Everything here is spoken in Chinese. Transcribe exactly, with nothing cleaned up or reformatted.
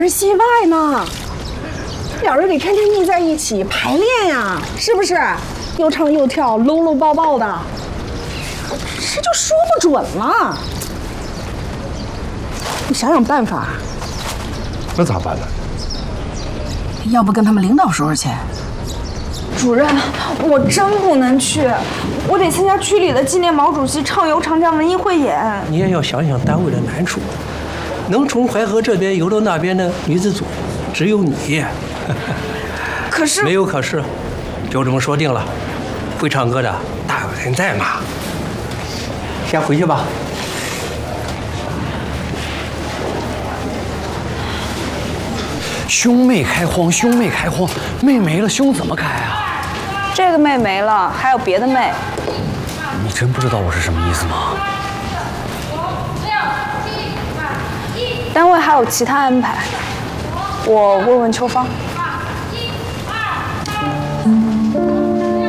是戏外呢，两人得天天腻在一起排练呀，是不是？又唱又跳，搂搂抱抱的，这就说不准了。你想想办法。 那咋办呢？ 要不跟他们领导说说去？ 主任，我真不能去，我得参加区里的纪念毛主席畅游长江文艺汇演。 你也要想想单位的难处。 能从淮河这边游到那边的女子组，只有你。 可是没有可是，就这么说定了。会唱歌的大有人在嘛。先回去吧。 胸没开荒，胸没开荒，妹没了，胸怎么开啊？ 这个妹没了，还有别的妹。 你真不知道我是什么意思吗？ 单位还有其他安排，我问问秋芳。